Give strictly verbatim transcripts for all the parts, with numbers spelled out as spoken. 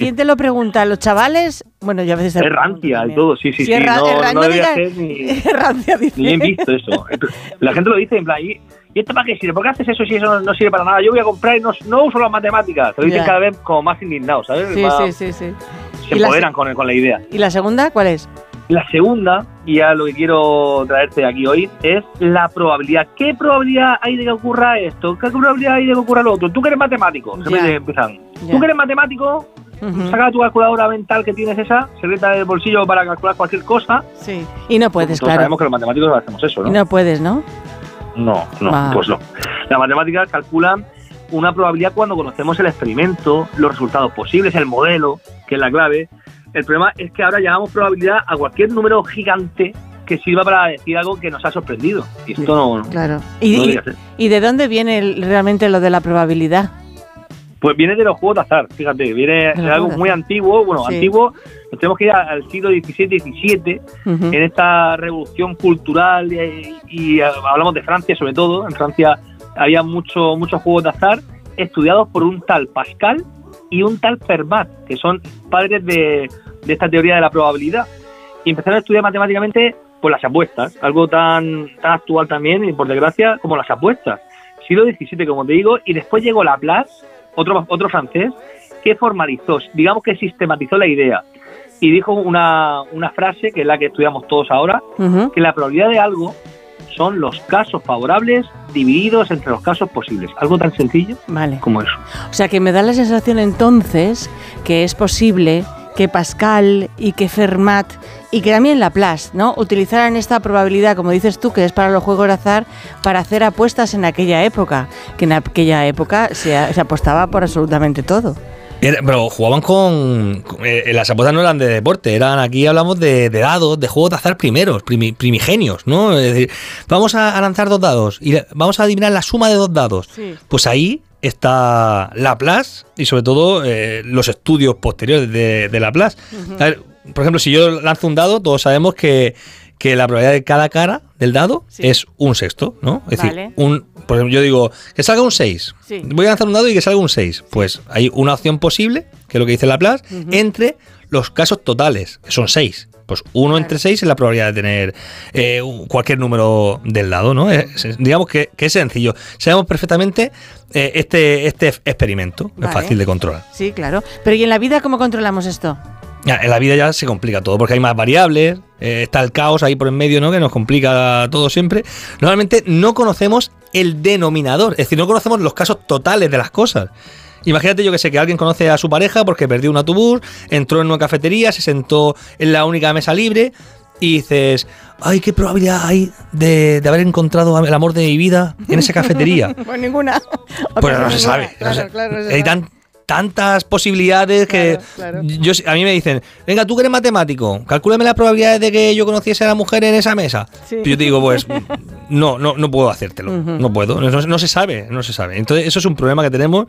¿quién te lo pregunta? ¿Los chavales? Bueno, yo a veces... Es rancia y todo, sí, sí, sí. sí. Ra- no, ra- no no debería digas, ser ni... rancia, dice. Ni he visto eso. La gente lo dice en plan, ¿y, ¿y esto para qué sirve? ¿Por qué haces eso si eso no, no sirve para nada? Yo voy a comprar y no, no uso las matemáticas. Te lo dicen Ya. cada vez como más indignados, ¿sabes? Sí, Más- sí, sí, sí. Se ¿Y la empoderan se- con, con la idea. ¿Y la segunda cuál es? La segunda, y ya lo que quiero traerte aquí hoy, es la probabilidad. ¿Qué probabilidad hay de que ocurra esto? ¿Qué probabilidad hay de que ocurra lo otro? Tú que eres matemático, Ya. siempre empiezan. Ya. Tú que eres matemático, Ujú. saca tu calculadora mental que tienes esa, secreta del bolsillo para calcular cualquier cosa. Sí. Y no puedes, Todos claro. sabemos que los matemáticos hacemos eso, ¿no? Y no puedes, ¿no? No, no, Ah. pues no. Las matemáticas calculan una probabilidad cuando conocemos el experimento, los resultados posibles, el modelo, que es la clave. El problema es que ahora llamamos probabilidad a cualquier número gigante que sirva para decir algo que nos ha sorprendido. Y esto no, Claro. no ¿Y, y, debería ser. ¿y de dónde viene el- realmente lo de la probabilidad? Pues viene de los juegos de azar, fíjate, viene De de los algo juegos de muy azar. antiguo. Bueno, Sí. antiguo, nos tenemos que ir a- al siglo diecisiete diecisiete, Ujú. en esta revolución cultural, y, y, eh, hablamos de Francia sobre todo. En Francia había mucho, muchos juegos de azar estudiados por un tal Pascal y un tal Fermat, que son padres de, de esta teoría de la probabilidad. Y empezaron a estudiar matemáticamente pues, las apuestas, algo tan, tan actual también, y por desgracia, como las apuestas. Siglo diecisiete, como te digo, y después llegó Laplace, otro, otro francés, que formalizó, digamos que sistematizó la idea, y dijo una, una frase, que es la que estudiamos todos ahora, Ujú. que la probabilidad de algo son los casos favorables divididos entre los casos posibles. Algo tan sencillo Vale. como eso. O sea que me da la sensación entonces que es posible que Pascal y que Fermat y que también Laplace, ¿no?, utilizaran esta probabilidad, como dices tú, que es para los juegos de azar, para hacer apuestas en aquella época, que en aquella época se, se apostaba por absolutamente todo. Era- Pero jugaban con, con- eh, las apuestas no eran de deporte, eran, aquí hablamos de, de dados, de juegos de azar primeros, primi- primigenios, ¿no? Es decir, vamos a, a lanzar dos dados y la- vamos a adivinar la suma de dos dados. Sí. Pues ahí está Laplace y sobre todo eh, los estudios posteriores de, de Laplace. A ver, por ejemplo, si yo lanzo un dado, todos sabemos que, que la probabilidad de cada cara del dado Sí. es un sexto, ¿no? Es Vale. decir, un, por ejemplo, yo digo que salga un seis. Sí. Voy a lanzar un dado y que salga un seis. Pues hay una opción posible, que es lo que dice Laplace, Ujú. entre los casos totales, que son seis. Pues uno Claro. entre seis es la probabilidad de tener eh, un- cualquier número del dado, ¿no? Es- es- digamos que, que es sencillo. Sabemos perfectamente eh, este, este experimento, Vale. es fácil de controlar. Sí, claro. Pero ¿y en la vida cómo controlamos esto? Ya, en la vida ya se complica todo, porque hay más variables, eh, está el caos ahí por en medio, ¿no?, que nos complica todo siempre. Normalmente no conocemos el denominador, es decir, no conocemos los casos totales de las cosas. Imagínate, yo que sé, que alguien conoce a su pareja porque perdió un autobús, entró en una cafetería, se sentó en la única mesa libre y dices, ay, qué probabilidad hay de, de haber encontrado el amor de mi vida en esa cafetería. Pues ninguna. Pues no se sabe. no Claro, se- claro, no se hay sabe. tan- tantas posibilidades que Claro, claro. yo a mí me dicen, venga, tú que eres matemático, calcúlame las probabilidades de que yo conociese a la mujer en esa mesa. Sí. Y yo te digo, pues no, no, no puedo hacértelo, Ujú. no puedo, no, no se sabe, no se sabe. Entonces eso es un problema que tenemos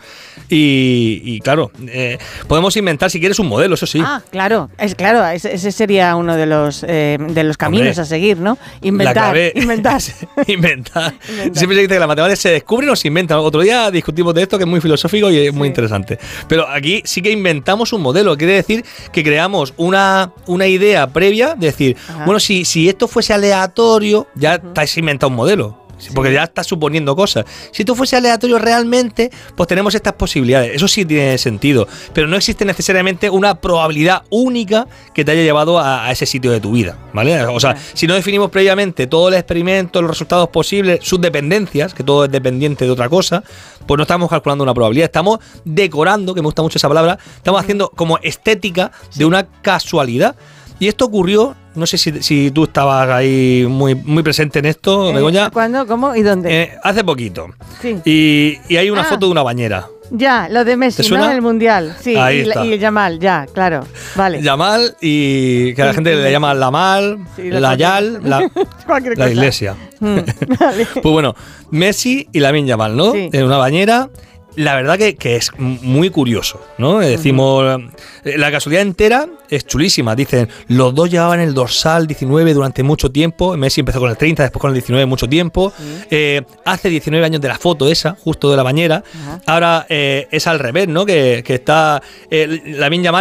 y, y claro, eh, podemos inventar si quieres un modelo, eso sí. Ah, claro, es claro, ese, ese sería uno de los eh, de los caminos Hombre, a seguir, ¿no? La Inventar, clave- inventar. inventar. Inventar. Siempre se dice que las matemáticas se descubren o se inventan. Otro día discutimos de esto, que es muy filosófico y es muy Sí. interesante. Pero aquí sí que inventamos un modelo. Quiere decir que creamos una, una idea previa, de decir, Ajá. bueno, si, si esto fuese aleatorio, ya te has inventado un modelo. Porque ya estás suponiendo cosas. Si esto fuese aleatorio realmente, pues tenemos estas posibilidades. Eso sí tiene sentido. Pero no existe necesariamente una probabilidad única que te haya llevado a, a ese sitio de tu vida, ¿vale? O sea, Vale. si no definimos previamente todo el experimento, los resultados posibles, sus dependencias, que todo es dependiente de otra cosa, pues no estamos calculando una probabilidad. Estamos decorando, que me gusta mucho esa palabra, estamos haciendo como estética de una casualidad. Y esto ocurrió, no sé si, si tú estabas ahí muy, muy presente en esto, Eh, Begoña. ¿Cuándo? ¿Cómo? ¿Y dónde? Eh, hace poquito. Sí. Y, y hay una Ah. foto de una bañera. Ya, lo de Messi, ¿Te suena? ¿no? En el Mundial. Sí, Ahí y, la- está. y Yamal, ya, claro. Vale. Yamal y que a la Sí, gente sí, le sí. llama Lamal, Sí, lo la cualquier- Yal, la, Cualquier la cosa. iglesia. Mm, vale. Pues bueno, Messi y Lamine Yamal, ¿no? Sí. En una bañera. La verdad que, que es muy curioso, ¿no? Decimos, eh, la casualidad entera es chulísima. Dicen, los dos llevaban el dorsal diecinueve durante mucho tiempo. Messi empezó con el treinta, después con el diecinueve mucho tiempo. Sí. Eh, hace diecinueve años de la foto esa, justo de la bañera. Ajá. Ahora eh, es al revés, ¿no? Que, que está eh, Lamine Yamal